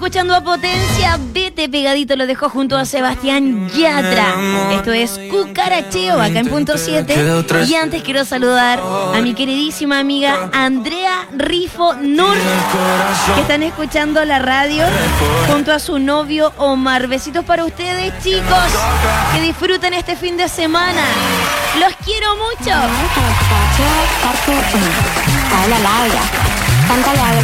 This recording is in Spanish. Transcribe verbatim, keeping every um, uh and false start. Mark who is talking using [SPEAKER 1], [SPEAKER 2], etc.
[SPEAKER 1] escuchando a Potencia. Vete pegadito, lo dejó junto a Sebastián Yatra. Esto es Cucaracheo, acá en Punto siete. Y antes quiero saludar a mi queridísima amiga Andrea Rifo Nur, que están escuchando la radio junto a su novio Omar. Besitos para ustedes, chicos. Que disfruten este fin de semana. Los quiero mucho.
[SPEAKER 2] Habla Laura. Cántale a